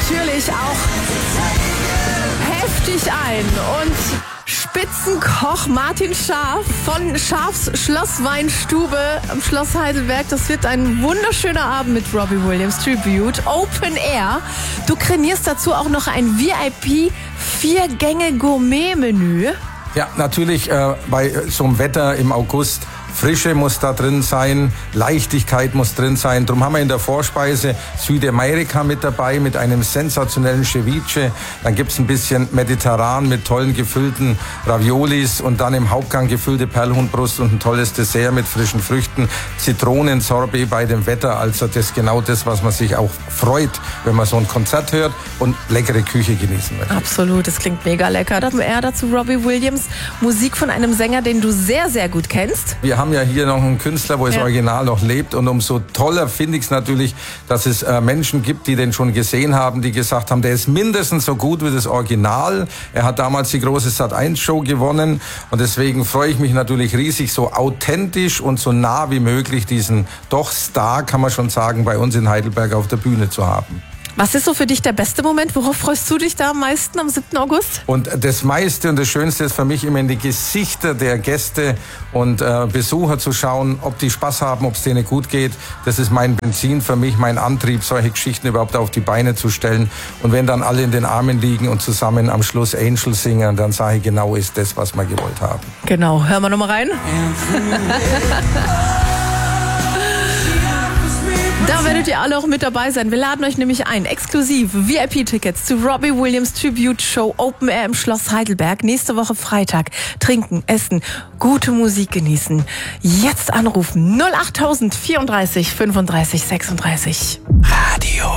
natürlich auch heftig ein. Und Spitzenkoch Martin Scharf von Scharfs Schlossweinstube am Schloss Heidelberg. Das wird ein wunderschöner Abend mit Robbie Williams Tribute. Open Air. Du kreierst dazu auch noch ein VIP 4-Gänge-Gourmet-Menü. Ja, natürlich bei so einem Wetter im August. Frische muss da drin sein, Leichtigkeit muss drin sein. Darum haben wir in der Vorspeise Südamerika mit dabei, mit einem sensationellen Ceviche. Dann gibt's ein bisschen mediterran mit tollen gefüllten Raviolis und dann im Hauptgang gefüllte Perlhuhnbrust und ein tolles Dessert mit frischen Früchten. Zitronensorbet bei dem Wetter. Also das ist genau das, was man sich auch freut, wenn man so ein Konzert hört und leckere Küche genießen möchte. Absolut, das klingt mega lecker. Dazu Robbie Williams, Musik von einem Sänger, den du sehr, sehr gut kennst. Wir haben ja hier noch einen Künstler, wo das Original noch lebt, und umso toller finde ich es natürlich, dass es Menschen gibt, die den schon gesehen haben, die gesagt haben, der ist mindestens so gut wie das Original. Er hat damals die große Sat.1-Show gewonnen und deswegen freue ich mich natürlich riesig, so authentisch und so nah wie möglich diesen doch Star, kann man schon sagen, bei uns in Heidelberg auf der Bühne zu haben. Was ist so für dich der beste Moment? Worauf freust du dich da am meisten am 7. August? Und das meiste und das Schönste ist für mich immer in die Gesichter der Gäste und Besucher zu schauen, ob die Spaß haben, ob es denen gut geht. Das ist mein Benzin für mich, mein Antrieb, solche Geschichten überhaupt auf die Beine zu stellen. Und wenn dann alle in den Armen liegen und zusammen am Schluss Angel singen, dann sage ich, genau ist das, was wir gewollt haben. Genau, hören wir nochmal rein. Da werdet ihr alle auch mit dabei sein. Wir laden euch nämlich ein. Exklusiv VIP-Tickets zu Robbie Williams Tribute Show Open Air im Schloss Heidelberg. Nächste Woche Freitag. Trinken, essen, gute Musik genießen. Jetzt anrufen. 08000 34 35 36.